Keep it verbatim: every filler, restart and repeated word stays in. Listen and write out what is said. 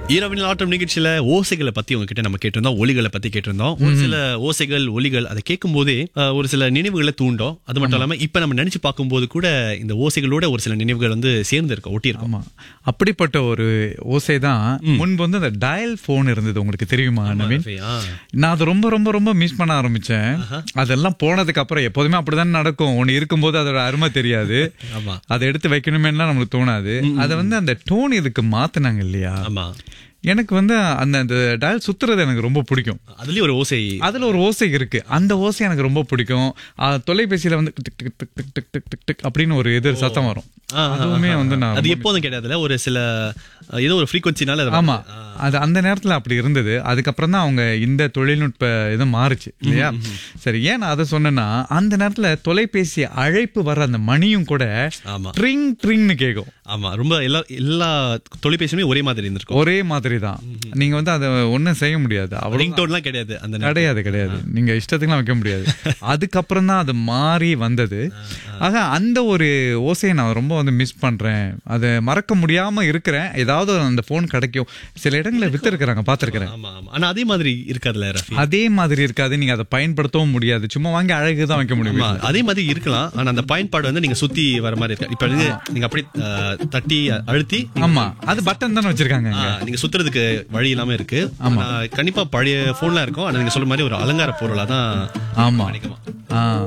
இரவின் ஆட்டம் நிகழ்ச்சியில ஓசைகளை பத்தி உங்ககிட்ட நம்ம கேட்டிருந்தோம், ஒலிகளை பத்தி கேட்டிருந்தோம். ஒரு சில ஓசைகள் ஒலிகள் அதை கேட்கும் போதே அஹ், ஒரு சில நினைவுகளை தூண்டும். அது மட்டும் இல்லாம இப்ப நம்ம நினைச்சு பார்க்கும்போது கூட இந்த ஓசைகளோட ஒரு சில நினைவுகள் வந்து சேர்ந்து இருக்க ஒட்டி இருக்கும். ஆமா, அப்படிப்பட்ட ஒரு ஓசை தான் முன்பு வந்து அந்த டயல் போன் இருந்தது. உங்களுக்கு தெரியுமா நவீன்? ஆ. நான் அதை ரொம்ப ரொம்ப ரொம்ப மிஸ் பண்ண ஆரம்பிச்சேன். அதெல்லாம் போனதுக்கு அப்புறம் எப்போதுமே அப்படிதான் நடக்கும். ஒண்ணு இருக்கும்போது அதோட அருமை தெரியாது, ஆமா அதை எடுத்து வைக்கணுமேலாம் நமக்கு தோணாது. அதை வந்து அந்த டோன் இதுக்கு மாத்துனாங்க இல்லையா? ஆமா, எனக்கு வந்து அந்த அந்த டயல் சுத்துறது எனக்கு ரொம்ப பிடிக்கும். அதுலயும் ஒரு ஓசை, அதுல ஒரு ஓசை இருக்கு. அந்த ஓசை எனக்கு ரொம்ப பிடிக்கும். ஆஹ், தொலைபேசியில வந்து tick tick tick tick tick tick tick tick அப்படின்னு ஒரு எதிர் சத்தம் வரும். ஆ, ஆ, அதுவுமே வந்து நான் அது ரொம்ப- எப்போதும் கிடையாதுல, ஒரு சில அஹ், ஏதோ ஒரு ஃப்ரீக்வன்சினால ஆமா, அது அந்த நேரத்துல அப்படி இருந்தது. அதுக்கப்புறம் தான் அவங்க இந்த தொழில்நுட்ப இது மாறுச்சு இல்லையா? சரி, ஏன் நான் அதை சொன்னேன்னா, அந்த நேரத்துல தொலைபேசி அழைப்பு வர அந்த மணியும் கூட ஆமா ட்ரிங் ட்ரிங்னு கேட்கும். ஆமா, ரொம்ப எல்லா எல்லா தொலைபேசியுமே ஒரே மாதிரி இருந்திருக்கும். ஒரே மாதிரி தான். நீங்க வந்து அதை ஒண்ணும் செய்ய முடியாது. அவ்வளவு ரிங்டோன்லாம் கிடையாது அந்த நேரத்துல. கிடையாது கிடையாது நீங்க இஷ்டத்துக்குலாம் வைக்க முடியாது. அதுக்கப்புறம் தான் அது மாறி வந்தது. ஆக அந்த ஒரு ஓசையை நான் ரொம்ப வந்து மிஸ் பண்றேன். அதை மறக்க முடியாம இருக்கிறேன். ஏதாவது அந்த போன் கிடைக்கும். சில இடங்களில் வித்து இருக்கிறாங்க, பாத்துருக்கிறேன். ஆமா ஆமா, ஆனா அதே மாதிரி இருக்காதுல்ல ரஃபி. அதே மாதிரி இருக்காது. நீங்க அதை பயன்படுத்தவும் முடியாது. சும்மா வாங்கி அழகு தான் வைக்க முடியும். ஆமா, அதே மாதிரி இருக்கலாம். ஆனா அந்த பயன்பாடு வந்து நீங்க சுத்தி வர மாதிரி இருக்கு. இப்ப வந்து நீங்க அப்படி அஹ், தட்டி அழுத்தி ஆமா, அது பட்டன் தானே வச்சிருக்காங்க ஆ, அங்க. நீங்க சுத்துறதுக்கு வழி இல்லாம இருக்கு. ஆனா கண்டிப்பா பழைய போன்லாம் இருக்கும். ஆனா நீங்க சொல்ற மாதிரி ஒரு அலங்கார பொருளா தான் ஆமா. நினைக்குமா. ஆ